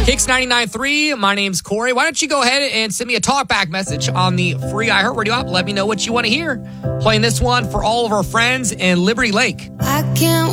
Kicks 99.3. My name's Corey. Why don't you go ahead and send me a talkback message on the free iHeartRadio app. Let me know what you want to hear. Playing this one for all of our friends in Liberty Lake. I can't